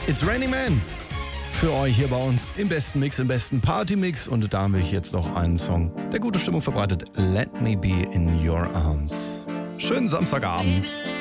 It's Raining Man für euch hier bei uns im besten Mix, im besten Party-Mix. Und da habe ich jetzt noch einen Song, der gute Stimmung verbreitet. Let Me Be in Your Arms. Schönen Samstagabend.